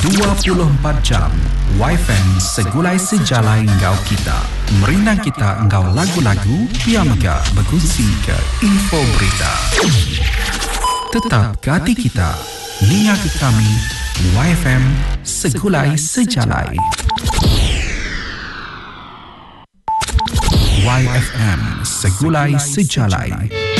24 jam YFM segulai sejalai engkau kita. Merinang kita engkau lagu-lagu yang megah berkongsi ke info berita. Tetap ke hati kita. Ninga ke kami YFM segulai sejalai. YFM segulai sejalai.